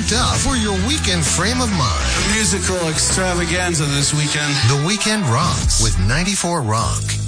cranked up for your weekend frame of mind. Musical extravaganza this weekend. The Weekend Rocks with 94 Rock.